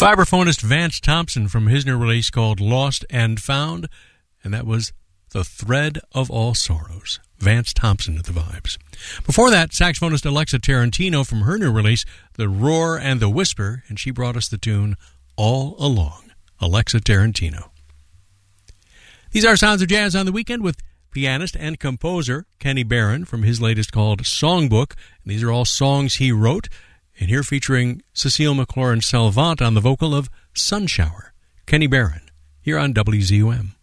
Vibraphonist Vance Thompson from his new release called Lost and Found, and that was The Thread of All Sorrows. Vance Thompson at the Vibes. Before that, saxophonist Alexa Tarantino from her new release, The Roar and the Whisper, and she brought us the tune All Along. Alexa Tarantino. These are Sounds of Jazz on the Weekend with pianist and composer Kenny Barron from his latest called Songbook. And these are all songs he wrote, and here featuring Cecile McLaurin-Salvant on the vocal of Sunshower. Kenny Barron, here on WZUM.